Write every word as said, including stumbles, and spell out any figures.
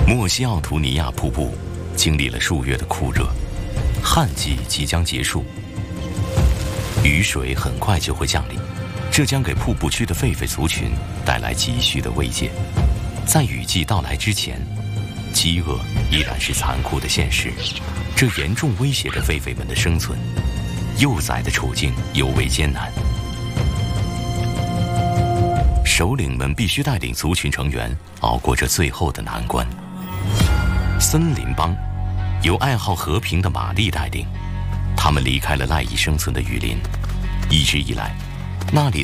莫西奥图尼亚瀑布经历了数月的酷热，旱季即将结束，雨水很快就会降临，这将给瀑布区的狒狒族群带来急需的慰藉。在雨季到来之前，饥饿依然是残酷的现实，这严重威胁着狒狒们的生存，幼崽的处境尤为艰难。首领们必须带领族群成员熬过这最后的难关。森林帮由爱好和平的玛丽带领，他们离开了赖以生存的雨林，一直以来，那里